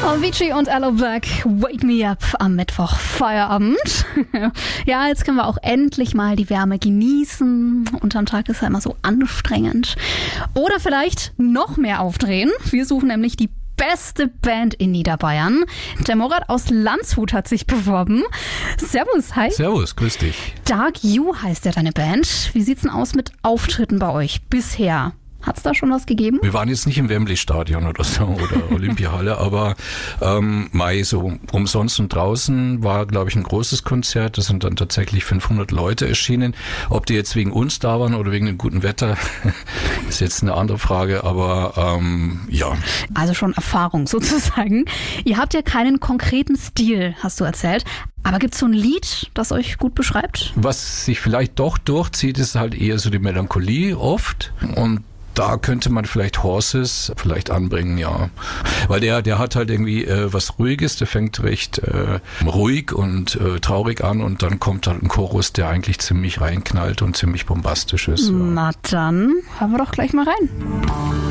Avicii und Aloe Black, Wake Me Up am Mittwoch Feierabend. Ja, jetzt können wir auch endlich mal die Wärme genießen. Unterm Tag ist ja immer so anstrengend. Oder vielleicht noch mehr aufdrehen. Wir suchen nämlich die beste Band in Niederbayern. Der Murat aus Landshut hat sich beworben. Servus, hi. Servus, grüß dich. Dark You heißt ja deine Band. Wie sieht's denn aus mit Auftritten bei euch bisher? Hat's da schon was gegeben? Wir waren jetzt nicht im Wembley-Stadion oder so oder Olympiahalle, aber so umsonst und draußen war, glaube ich, ein großes Konzert. Da sind dann tatsächlich 500 Leute erschienen. Ob die jetzt wegen uns da waren oder wegen dem guten Wetter, ist jetzt eine andere Frage, aber ja. Also schon Erfahrung sozusagen. Ihr habt ja keinen konkreten Stil, hast du erzählt. Aber gibt's so ein Lied, das euch gut beschreibt? Was sich vielleicht doch durchzieht, ist halt eher so die Melancholie oft und da könnte man vielleicht Horses vielleicht anbringen, ja. Weil der hat halt irgendwie was Ruhiges, der fängt recht ruhig und traurig an und dann kommt halt ein Chorus, der eigentlich ziemlich reinknallt und ziemlich bombastisch ist. Ja. Na dann, hören wir doch gleich mal rein.